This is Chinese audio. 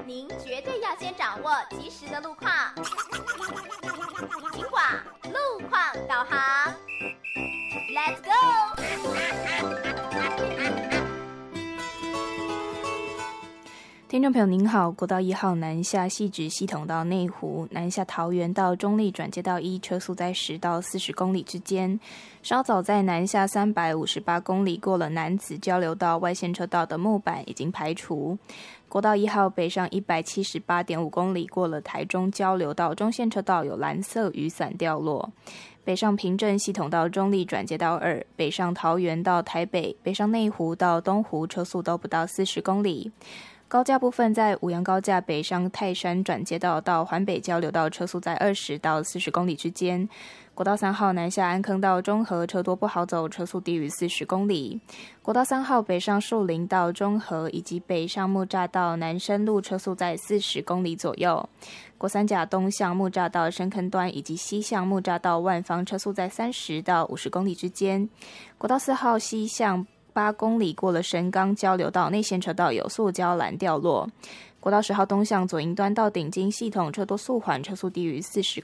您绝对要先掌握及时的路况。警广路况导航 ，Let's go！ 听众朋友您好，国道1号南下汐止系统到内湖，南下桃园到中立转接道1，车速在10到40公里之间。稍早在南下358公里过了楠梓交流道外线车道的木板已经排除。国道1号北上178.5公里过了台中交流道中线车道有蓝色雨伞掉落。北上平镇系统到中立转接道2，北上桃园到台北，北上内湖到东湖车速都不到40公里。高架部分在五杨高架北上泰山转接道到环北交流道车速在20到40公里之间。国道3号南下安坑到中和车多不好走，车速低于40公里。国道3号北上树林到中和以及北上木栅到南深路车速在40公里左右。国三甲东向木栅到深坑端以及西向木栅到万方车速在30到50公里之间。国道4号西向8公里过了神冈交流道内线车道有塑胶栏掉落。国道10号东向左营端到顶金系统车多速缓，车速低于40